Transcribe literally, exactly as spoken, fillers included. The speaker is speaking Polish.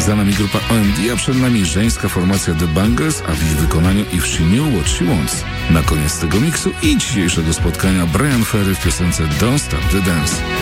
Za nami grupa O M D, a przed nami żeńska formacja The Bangles, a w ich wykonaniu If She Knew What She Wants. Na koniec tego miksu i dzisiejszego spotkania Bryan Ferry w piosence Don't Stop the Dance.